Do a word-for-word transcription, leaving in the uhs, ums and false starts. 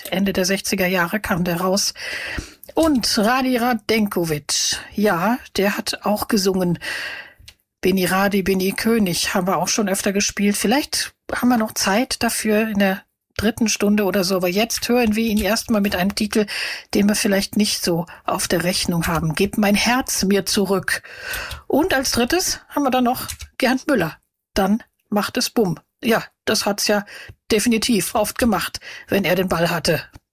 Ende der sechziger Jahre kam der raus. Und Radi Radenkovic, ja, der hat auch gesungen. Bin i Radi, bin i König, haben wir auch schon öfter gespielt. Vielleicht haben wir noch Zeit dafür in der dritten Stunde oder so. Aber jetzt hören wir ihn erstmal mit einem Titel, den wir vielleicht nicht so auf der Rechnung haben. Gib mein Herz mir zurück. Und als drittes haben wir dann noch Gerd Müller. Dann macht es Bumm. Ja, das hat's ja definitiv oft gemacht, wenn er den Ball hatte.